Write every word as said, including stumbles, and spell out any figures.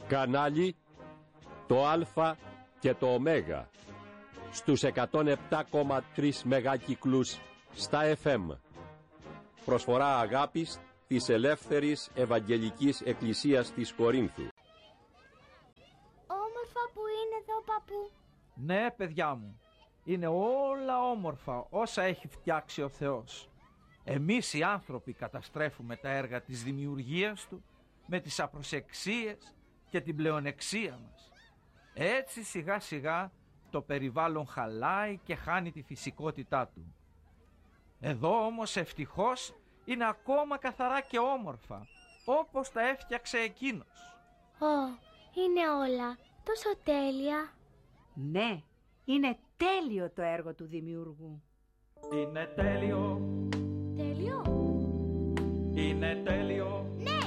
Κανάλι το Α και το Ω στους εκατόν επτά κόμμα τρία μεγάκυκλους στα εφ εμ. Προσφορά αγάπης της Ελεύθερης Ευαγγελικής Εκκλησίας της Κορίνθου. Όμορφα που είναι εδώ, παππού. Ναι, παιδιά μου, είναι όλα όμορφα όσα έχει φτιάξει ο Θεός. Εμείς οι άνθρωποι καταστρέφουμε τα έργα της δημιουργίας Του με τις απροσεξίες και την πλεονεξία μας. Έτσι σιγά σιγά το περιβάλλον χαλάει και χάνει τη φυσικότητά του. Εδώ όμως ευτυχώς είναι ακόμα καθαρά και όμορφα, όπως τα έφτιαξε εκείνος. Ω, είναι όλα τόσο τέλεια. Ναι, είναι τέλειο το έργο του δημιουργού. Είναι τέλειο. Τέλειο. Είναι τέλειο. Ναι,